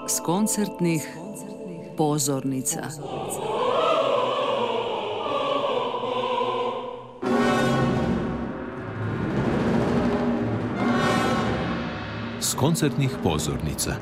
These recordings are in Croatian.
s koncertnih pozornica. S koncertnih pozornica.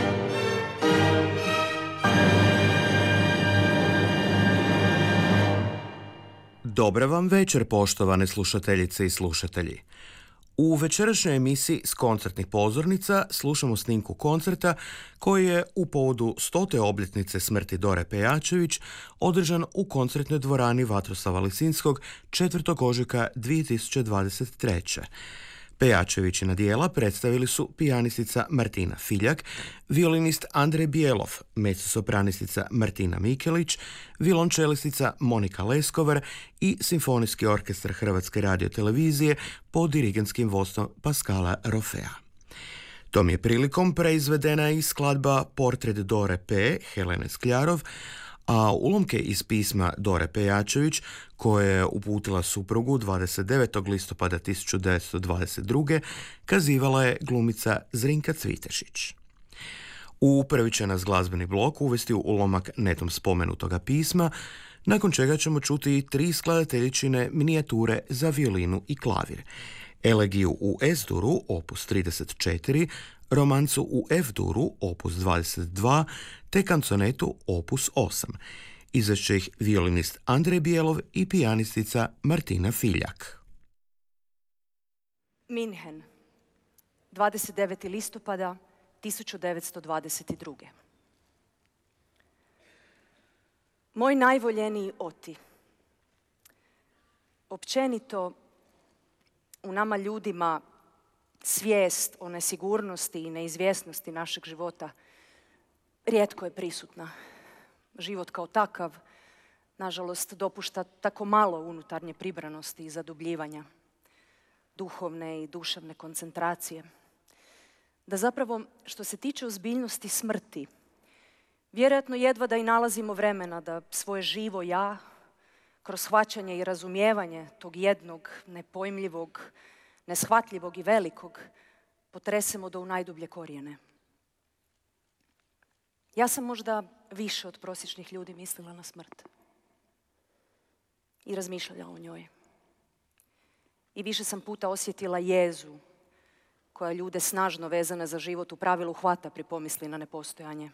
Dobra vam večer, poštovane slušateljice i slušatelji. U večerašnjoj emisiji s koncertnih pozornica slušamo snimku koncerta koji je u povodu 100. obljetnice smrti Dore Pejačević održan u koncertnoj dvorani Vatroslava Lisinskog 4. ožujka 2023. Pejačevićina djela predstavili su pijanistica Martina Filjak, violinist Andrej Bijelov, mezzosopranistica Martina Mikelić, violončelistica Monika Leskovar i Simfonijski orkestar Hrvatske radiotelevizije pod dirigentskim vodstvom Pascala Rofea. Tom je prilikom preizvedena i skladba Portret Dore P. Helene Skljarov, a ulomke iz pisma Dore Pejačević, koje je uputila suprugu 29. listopada 1922. kazivala je glumica Zrinka Cvitešić. U prvi će nas glazbeni blok uvesti u ulomak netom spomenutoga pisma, nakon čega ćemo čuti 3 skladateljičine minijature za violinu i klavir. Elegiju u S-duru, opus 34, romancu u F-duru, opus 22, te kanconetu, opus 8. Izvešće ih violinist Andrej Bijelov i pijanistica Martina Filjak. Minhen, 29. listopada 1922. Moj najvoljeniji Oti. Općenito, u nama ljudima svijest o nesigurnosti i neizvjesnosti našeg života rijetko je prisutna. Život kao takav, nažalost, dopušta tako malo unutarnje pribranosti i zadubljivanja, duhovne i duševne koncentracije, da zapravo, što se tiče ozbiljnosti smrti, vjerojatno jedva da i nalazimo vremena da svoje živo ja, kroz shvaćanje i razumijevanje tog jednog nepojmljivog, neshvatljivog i velikog, potresemo do u najdublje korijene. Ja sam možda više od prosječnih ljudi mislila na smrt i razmišljala o njoj. I više sam puta osjetila jezu koja ljude snažno vezane za život u pravilu hvata pri pomisli na nepostojanje.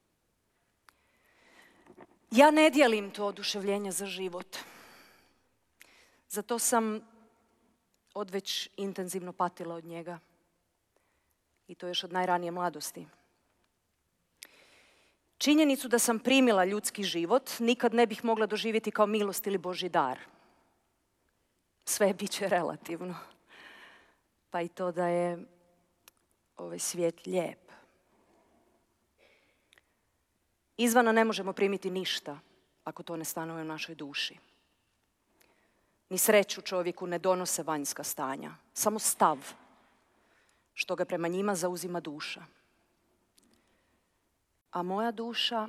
Ja ne dijelim to oduševljenje za život. Zato sam odveć intenzivno patila od njega. I to još od najranije mladosti. Činjenicu da sam primila ljudski život nikad ne bih mogla doživjeti kao milost ili Božji dar. Sve bit će relativno. Pa i to da je ovaj svijet lijep. Izvana ne možemo primiti ništa ako to ne stanuje u našoj duši. Ni sreću čovjeku ne donose vanjska stanja, samo stav, što ga prema njima zauzima duša. A moja duša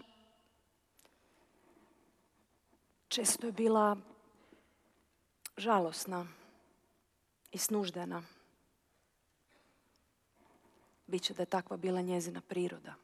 često je bila žalosna i snuždena. Biće da je takva bila njezina priroda.